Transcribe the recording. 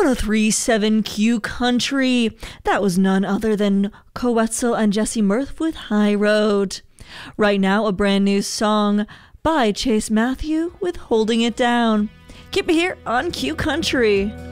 103.7 Q Country. That was none other than Coetzel and Jesse Murph with High Road. Right now, a brand new song by Chase Matthew with Holding It Down. Keep it here on Q Country.